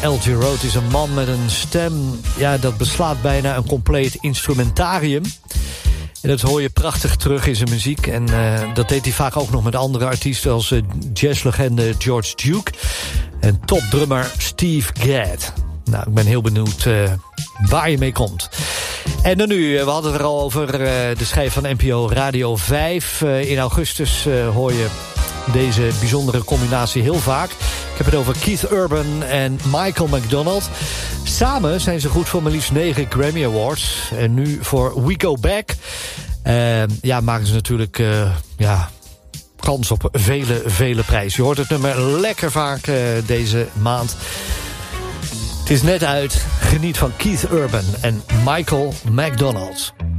Al Jarreau is een man met een stem... ja, dat beslaat bijna een compleet instrumentarium. En dat hoor je prachtig terug in zijn muziek. En dat deed hij vaak ook nog met andere artiesten... als jazzlegende George Duke en topdrummer Steve Gadd. Nou, ik ben heel benieuwd waar je mee komt. En dan nu, we hadden het er al over de schijf van NPO Radio 5. In augustus hoor je deze bijzondere combinatie heel vaak. Ik heb het over Keith Urban en Michael McDonald. Samen zijn ze goed voor maar liefst 9 Grammy Awards. En nu voor We Go Back maken ze natuurlijk kans op vele prijzen. Je hoort het nummer lekker vaak deze maand. Het is net uit. Geniet van Keith Urban en Michael McDonald.